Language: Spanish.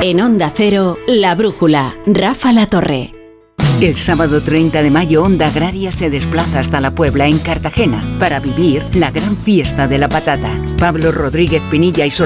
En Onda Cero, La Brújula, Rafa La Torre. El sábado 30 de mayo, Onda Agraria se desplaza hasta La Puebla, en Cartagena, para vivir la gran fiesta de la patata. Pablo Rodríguez Pinilla y